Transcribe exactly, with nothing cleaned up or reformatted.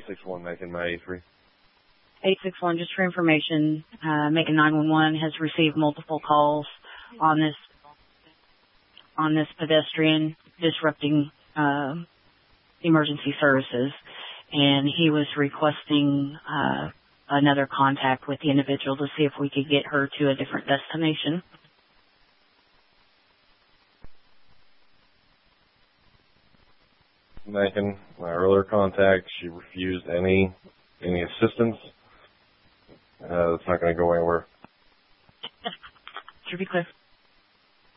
eight six one, Macon, my eight three. eight six one, just for information, uh, Macon nine one one has received multiple calls on this on this pedestrian disrupting uh, emergency services, and he was requesting uh, another contact with the individual to see if we could get her to a different destination. Macon, my earlier contact, she refused any any assistance. Uh, it's not going to go anywhere. Should be clear.